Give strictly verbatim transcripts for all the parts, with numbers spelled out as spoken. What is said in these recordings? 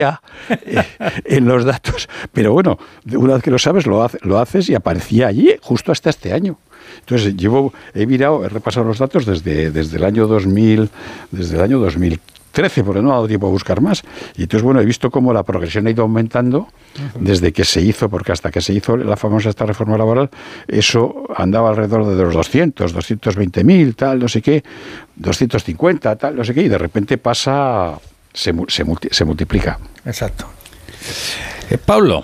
en los datos, pero bueno, una vez que lo sabes, lo, hace, lo haces y aparecía allí justo hasta este año. Entonces, llevo, he mirado, he repasado los datos desde, desde el año dos mil, desde el año dos mil trece, porque no ha dado tiempo a buscar más. Y entonces, bueno, he visto cómo la progresión ha ido aumentando desde que se hizo, porque hasta que se hizo la famosa esta reforma laboral, eso andaba alrededor de los doscientos, doscientos veinte mil, tal, no sé qué, doscientos cincuenta, tal, no sé qué, y de repente pasa, se, se, multi, se multiplica. Exacto. Eh, Pablo.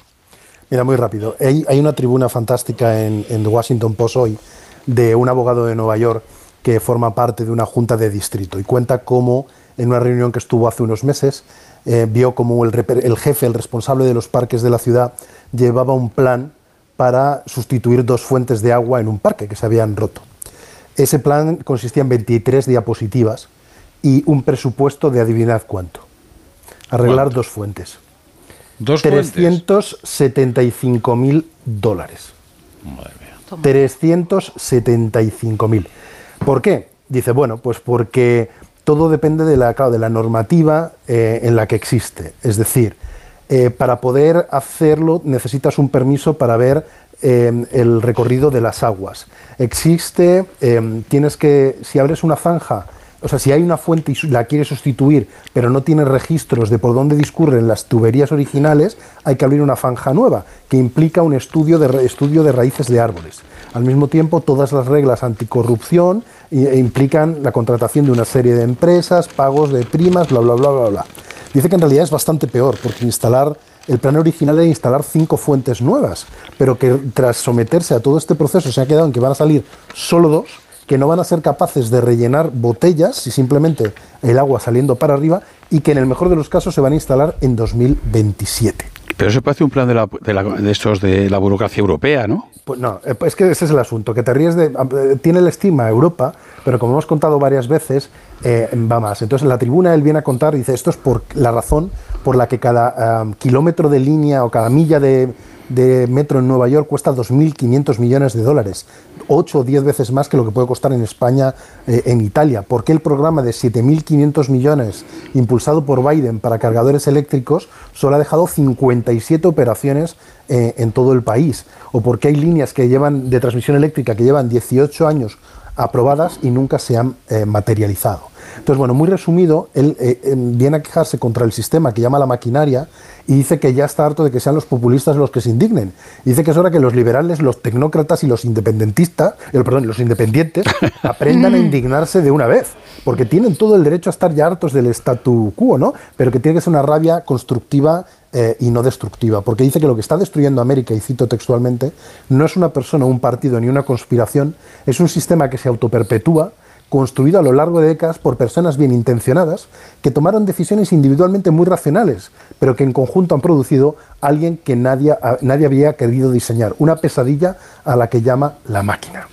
Mira, muy rápido. Hay, hay una tribuna fantástica en, en The Washington Post hoy de un abogado de Nueva York que forma parte de una junta de distrito y cuenta cómo en una reunión que estuvo hace unos meses eh, vio cómo el, el jefe, el responsable de los parques de la ciudad llevaba un plan para sustituir dos fuentes de agua en un parque que se habían roto. Ese plan consistía en veintitrés diapositivas y un presupuesto de adivinad cuánto. Arreglar ¿Cuánto? dos fuentes. Dos trescientos setenta y cinco mil dólares. Madre mía. trescientos setenta y cinco mil. ¿Por qué? Dice, bueno, pues porque todo depende de la, claro, de la normativa eh, en la que existe. Es decir, eh, para poder hacerlo necesitas un permiso para ver eh, el recorrido de las aguas. Existe, eh, tienes que, si abres una zanja, o sea, si hay una fuente y la quieres sustituir, pero no tienes registros de por dónde discurren las tuberías originales, hay que abrir una zanja nueva, que implica un estudio de, estudio de raíces de árboles. Al mismo tiempo, todas las reglas anticorrupción e implican la contratación de una serie de empresas, pagos de primas, bla, bla, bla, bla, bla. Dice que en realidad es bastante peor, porque instalar, el plan original era instalar cinco fuentes nuevas, pero que tras someterse a todo este proceso se ha quedado en que van a salir solo dos, que no van a ser capaces de rellenar botellas y simplemente el agua saliendo para arriba, y que en el mejor de los casos se van a instalar en dos mil veintisiete. Pero eso parece un plan de, la, de, la, de estos de la burocracia europea, ¿no? Pues no, es que ese es el asunto, que te ríes de... Tiene el estigma Europa, pero como hemos contado varias veces, eh, va más. Entonces en la tribuna él viene a contar, dice, esto es por la razón por la que cada um, kilómetro de línea o cada milla de, de metro en Nueva York cuesta dos mil quinientos millones de dólares, ocho o diez veces más que lo que puede costar en España, eh, en Italia. ¿Por qué el programa de siete mil quinientos millones impulsado por Biden para cargadores eléctricos solo ha dejado cincuenta y siete operaciones eh, en todo el país? ¿O por qué hay líneas que llevan de transmisión eléctrica que llevan dieciocho años aprobadas y nunca se han eh, materializado? Entonces, bueno, muy resumido, él eh, eh, viene a quejarse contra el sistema que llama la maquinaria y dice que ya está harto de que sean los populistas los que se indignen. Y dice que es hora que los liberales, los tecnócratas y los independentistas, eh, perdón, los independientes, aprendan a indignarse de una vez, porque tienen todo el derecho a estar ya hartos del statu quo, ¿no? Pero que tiene que ser una rabia constructiva eh, y no destructiva, porque dice que lo que está destruyendo América, y cito textualmente, no es una persona, un partido ni una conspiración, es un sistema que se autoperpetúa, construido a lo largo de décadas por personas bien intencionadas que tomaron decisiones individualmente muy racionales, pero que en conjunto han producido a alguien que nadie, nadie había querido diseñar, una pesadilla a la que llama la máquina.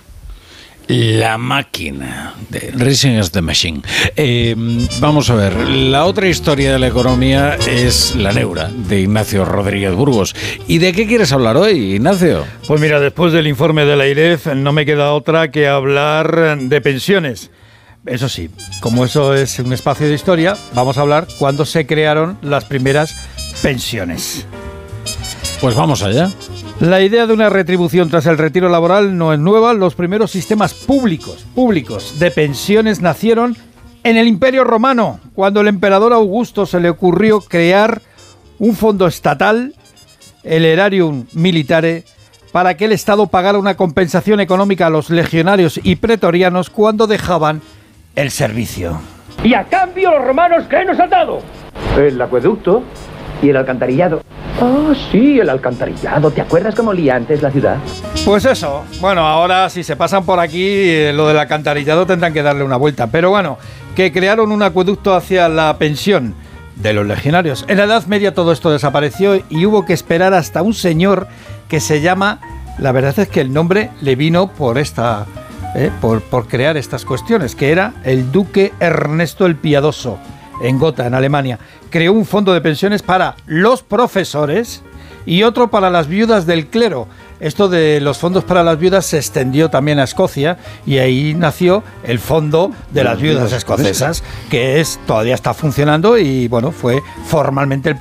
La máquina de Racing as the Machine. Eh, vamos a ver, la otra historia de la economía es la neura de Ignacio Rodríguez Burgos. ¿Y de qué quieres hablar hoy, Ignacio? Pues mira, después del informe de la AIREF no me queda otra que hablar de pensiones. Eso sí, como eso es un espacio de historia, vamos a hablar cuándo se crearon las primeras pensiones. Pues vamos allá. La idea de una retribución tras el retiro laboral no es nueva. Los primeros sistemas públicos, públicos de pensiones nacieron en el Imperio Romano, cuando el emperador Augusto se le ocurrió crear un fondo estatal, el Erarium Militare, para que el Estado pagara una compensación económica a los legionarios y pretorianos cuando dejaban el servicio. Y a cambio los romanos, ¿qué nos han dado? El acueducto y el alcantarillado. Ah, sí, el alcantarillado. ¿Te acuerdas cómo olía antes la ciudad? Pues eso. Bueno, ahora si se pasan por aquí, eh, lo del alcantarillado tendrán que darle una vuelta. Pero bueno, que crearon un acueducto hacia la pensión de los legionarios. En la Edad Media todo esto desapareció y hubo que esperar hasta un señor que se llama... La verdad es que el nombre le vino por esta... Eh, por, por crear estas cuestiones, que era el duque Ernesto el Piadoso, en Gotha, en Alemania. Creó un fondo de pensiones para los profesores y otro para las viudas del clero. Esto de los fondos para las viudas se extendió también a Escocia y ahí nació el fondo de las viudas escocesas, que es todavía está funcionando y bueno, fue formalmente el